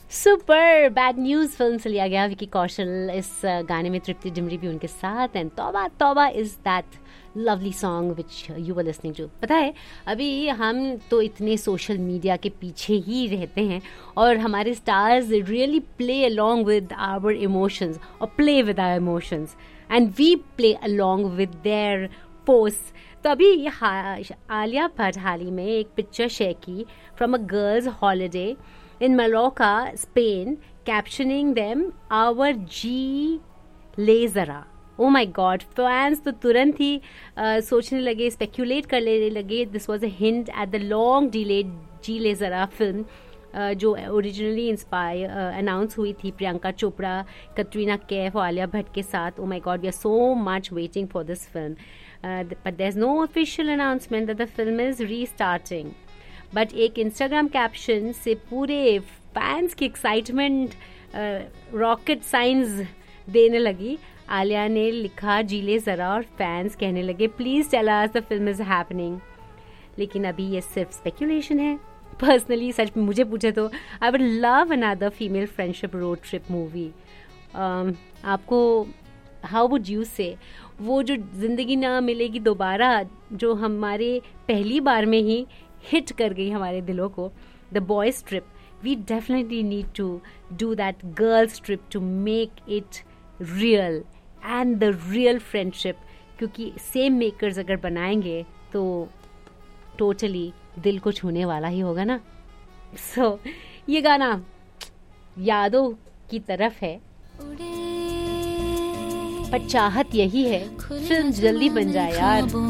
Super bad news film से लिया गया विकी कौशल इस गाने में तृप्ति डिमरी भी उनके साथ एंड तौबा तौबा is that lovely song which you were listening to. पता है अभी हम तो इतने सोशल मीडिया के पीछे ही रहते हैं और हमारे stars really play along with our emotions और play with our emotions and we play along with their post. तो अभी आलिया भट्ट हाल ही में एक पिक्चर शेयर की from a girls holiday in Mallorca, Spain, captioning them our G ले जरा। ओ माई God, fans तो तुरंत ही सोचने लगे, स्पेक्यूलेट करने लगे this was a hint at the long delayed जी ले जरा फिल्म जो ओरिजिनली अनाउंस हुई थी प्रियंका चोपड़ा, कटरीना कैफ और आलिया भट्ट के साथ। ओ माई God, we are so much waiting for this film but there is no official announcement that the film is restarting. But एक Instagram caption से पूरे फैंस की एक्साइटमेंट रॉकेट साइंस देने लगी। आलिया ने लिखा जीले ज़रा और फैंस कहने लगे please tell us the film is happening. लेकिन अभी ये सिर्फ स्पेकुलेशन है। पर्सनली सच में मुझे पूछे तो I would love another female friendship road trip movie. आपको हाउ वुड यू से वो जो ज़िंदगी ना मिलेगी दोबारा जो हमारे पहली बार में ही हिट कर गई हमारे दिलों को, the boys trip, we definitely need to do that girls trip to make it real and the real friendship, क्योंकि सेम मेकर्स अगर बनाएंगे तो टोटली दिल को छूने वाला ही होगा ना। सो ये गाना यादों की तरफ है पर चाहत यही है फिल्म जल्दी बन जाए यार।